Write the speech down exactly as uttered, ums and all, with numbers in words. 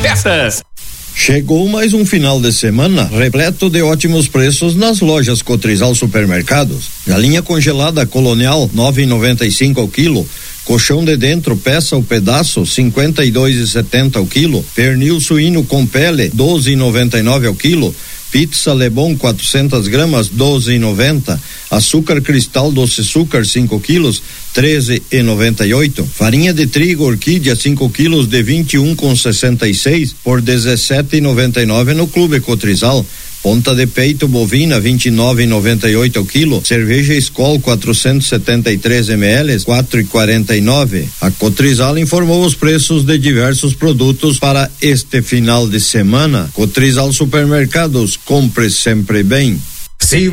Peças. Chegou mais um final de semana repleto de ótimos preços nas lojas Cotrizal Supermercados. Galinha congelada Colonial nove e noventa e cinco ao quilo. Colchão de dentro, peça ou pedaço, cinquenta e dois e setenta ao quilo. Pernil suíno com pele, doze e noventa e nove ao quilo. Pizza Lebon quatrocentas gramas, doze e noventa. Açúcar cristal doce açúcar cinco quilos, treze e noventa e oito. Farinha de trigo orquídea cinco quilos de vinte e um com sessenta e seis por dezessete e noventa e nove no Clube Cotrizal. Ponta de peito bovina vinte e nove e noventa e oito ao quilo. Cerveja Skol quatrocentos e setenta e três mililitros, quatro e quarenta e nove. A Cotrizal informou os preços de diversos produtos para este final de semana. Cotrizal Supermercados, compre sempre bem.